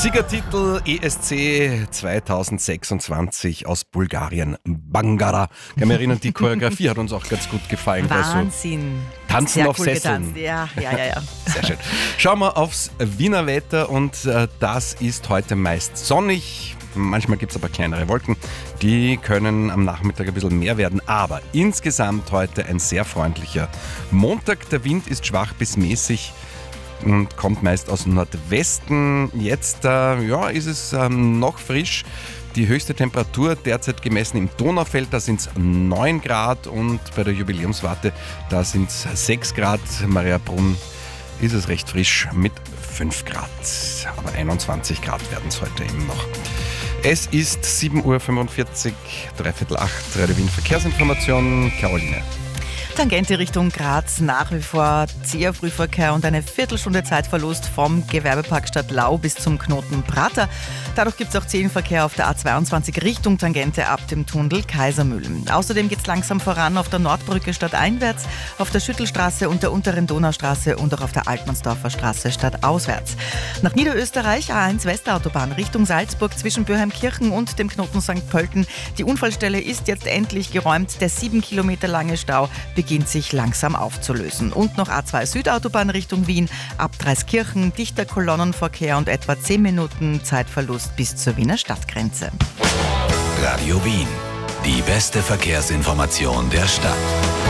Siegertitel ESC 2026 aus Bulgarien, Bangara. Ich kann mich erinnern, die Choreografie hat uns auch ganz gut gefallen. Wahnsinn. Tanzen Sehr auf cool Sesseln. Ja. Sehr schön. Schauen wir aufs Wiener Wetter und das ist heute meist sonnig. Manchmal gibt es aber kleinere Wolken, die können am Nachmittag ein bisschen mehr werden, aber insgesamt heute ein sehr freundlicher Montag. Der Wind ist schwach bis mäßig und kommt meist aus Nordwesten. Jetzt ist es noch frisch. Die höchste Temperatur derzeit gemessen im Donaufeld, da sind es 9 Grad und bei der Jubiläumswarte, da sind es 6 Grad. Mariabrunn ist es recht frisch mit 5 Grad, aber 21 Grad werden es heute eben noch. Es ist 7.45 Uhr, 7:45, Radio Wien Verkehrsinformation, Caroline. Tangente Richtung Graz, nach wie vor zäher Frühverkehr und eine Viertelstunde Zeitverlust vom Gewerbepark Stadtlau bis zum Knoten Prater. Dadurch gibt es auch zähen Verkehr auf der A22 Richtung Tangente ab dem Tunnel Kaisermühlen. Außerdem geht es langsam voran auf der Nordbrücke stadteinwärts, auf der Schüttelstraße und der unteren Donaustraße und auch auf der Altmannsdorfer Straße stadtauswärts. Nach Niederösterreich A1 Westautobahn Richtung Salzburg zwischen Böheimkirchen und dem Knoten St. Pölten. Die Unfallstelle ist jetzt endlich geräumt. Der 7 Kilometer lange Stau beginnt sich langsam aufzulösen. Und noch A2 Südautobahn Richtung Wien, ab Dreiskirchen, dichter Kolonnenverkehr und etwa 10 Minuten Zeitverlust bis zur Wiener Stadtgrenze. Radio Wien, die beste Verkehrsinformation der Stadt.